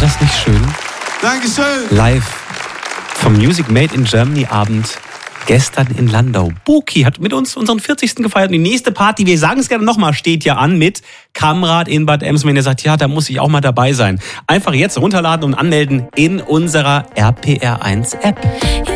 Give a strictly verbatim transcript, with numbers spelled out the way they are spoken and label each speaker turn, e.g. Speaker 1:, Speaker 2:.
Speaker 1: das nicht schön?
Speaker 2: Dankeschön.
Speaker 1: Live vom Music Made in Germany Abend gestern in Landau. Buki hat mit uns unseren vierzigsten gefeiert. Und die nächste Party, wir sagen es gerne nochmal, steht ja an mit Kamrat in Bad Ems. Wenn ihr sagt, ja, da muss ich auch mal dabei sein. Einfach jetzt runterladen und anmelden in unserer R P R eins App.